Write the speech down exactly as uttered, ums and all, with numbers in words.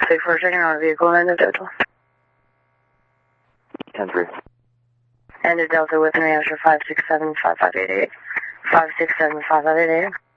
six four second on vehicle and the Delta. ten three. And the Delta with New Hampshire five six seven five five eight eight. five six seven five five eight eight.